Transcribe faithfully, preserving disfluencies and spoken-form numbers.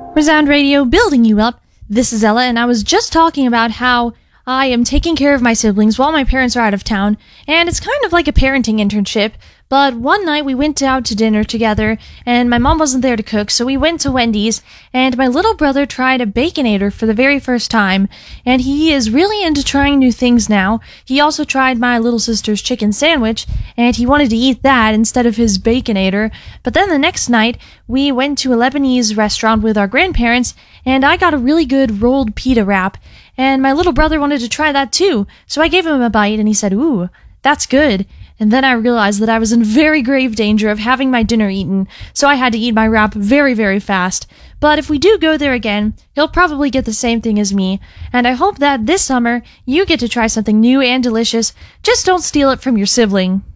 Resound Radio, building you up. This is Ella, and I was just talking about how I am taking care of my siblings while my parents are out of town, and it's kind of like a parenting internship. But one night we went out to dinner together, and my mom wasn't there to cook, so we went to Wendy's, and my little brother tried a Baconator for the very first time, and he is really into trying new things now. He also tried my little sister's chicken sandwich, and he wanted to eat that instead of his Baconator. But then the next night, we went to a Lebanese restaurant with our grandparents, and I got a really good rolled pita wrap, and my little brother wanted to try that too, so I gave him a bite, and he said, "Ooh, that's good." And then I realized that I was in very grave danger of having my dinner eaten, so I had to eat my wrap very, very fast. But if we do go there again, he'll probably get the same thing as me, and I hope that this summer you get to try something new and delicious. Just don't steal it from your sibling.